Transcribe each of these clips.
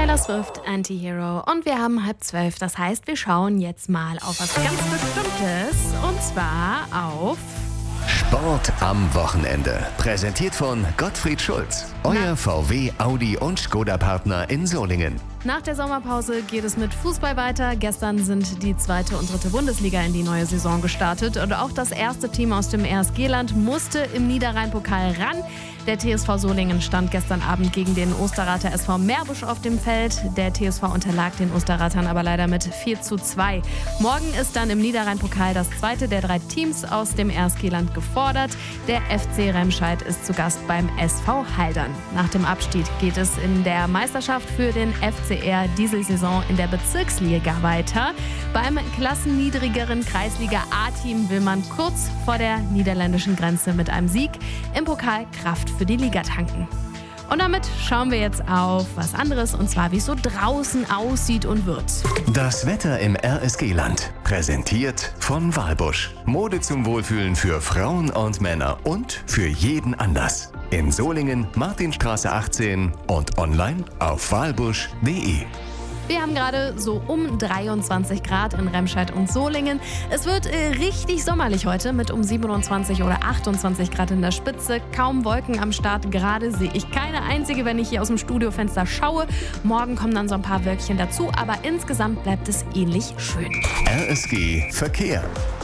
Taylor Swift, Anti-Hero. Und wir haben 11:30. Das heißt, wir schauen jetzt mal auf was ganz Bestimmtes. Und zwar auf Sport am Wochenende. Präsentiert von Gottfried Schulz. Euer VW, Audi und Skoda-Partner in Solingen. Nach der Sommerpause geht es mit Fußball weiter. Gestern sind die 2. und 3. Bundesliga in die neue Saison gestartet. Und auch das erste Team aus dem RSG-Land musste im Niederrhein-Pokal ran. Der TSV Solingen stand gestern Abend gegen den Osterrather SV Meerbusch auf dem Feld. Der TSV unterlag den Osterrathern aber leider mit 4:2. Morgen ist dann im Niederrhein-Pokal das zweite der 3 Teams aus dem RSG-Land gefordert. Der FC Remscheid ist zu Gast beim SV Haldern. Nach dem Abstieg geht es in der Meisterschaft für den FCR diese Saison in der Bezirksliga weiter. Beim klassenniedrigeren Kreisliga A-Team will man kurz vor der niederländischen Grenze mit einem Sieg im Pokal Kraft für die Liga tanken. Und damit schauen wir jetzt auf was anderes, und zwar wie es so draußen aussieht und wird. Das Wetter im RSG-Land. Präsentiert von Walbusch. Mode zum Wohlfühlen für Frauen und Männer und für jeden Anlass. In Solingen, Martinstraße 18 und online auf walbusch.de. Wir haben gerade so um 23 Grad in Remscheid und Solingen. Es wird richtig sommerlich heute mit um 27 oder 28 Grad in der Spitze. Kaum Wolken am Start. Gerade sehe ich keine einzige, wenn ich hier aus dem Studiofenster schaue. Morgen kommen dann so ein paar Wölkchen dazu, aber insgesamt bleibt es ähnlich schön. RSG Verkehr.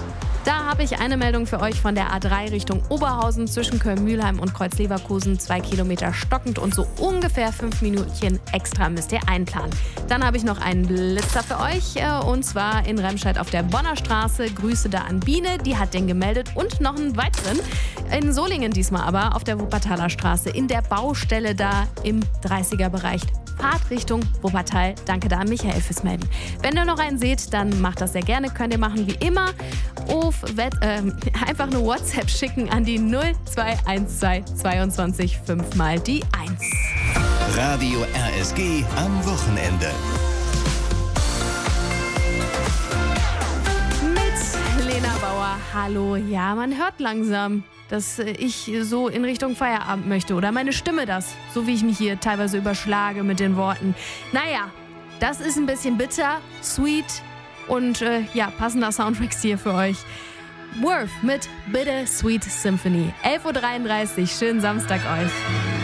Da habe ich eine Meldung für euch von der A3 Richtung Oberhausen zwischen Köln-Mühlheim und Kreuz-Leverkusen. 2 Kilometer stockend und so ungefähr 5 Minütchen extra müsst ihr einplanen. Dann habe ich noch einen Blitzer für euch und zwar in Remscheid auf der Bonner Straße. Grüße da an Biene, die hat den gemeldet, und noch einen weiteren. In Solingen diesmal aber auf der Wuppertaler Straße in der Baustelle da im 30er-Bereich. Fahrt Richtung Wuppertal. Danke da an Michael fürs Melden. Wenn ihr noch einen seht, dann macht das sehr gerne. Könnt ihr machen wie immer. Einfach eine WhatsApp schicken an die 0212 22 5 mal die 1. Radio RSG am Wochenende. Mit Lena Bauer. Hallo. Ja, man hört langsam, dass ich so in Richtung Feierabend möchte. Oder meine Stimme das. So wie ich mich hier teilweise überschlage mit den Worten. Naja, das ist ein bisschen bitter, sweet und passender Soundtracks hier für euch. Worth mit Bitter Sweet Symphony. 11:33 Uhr. Schönen Samstag euch.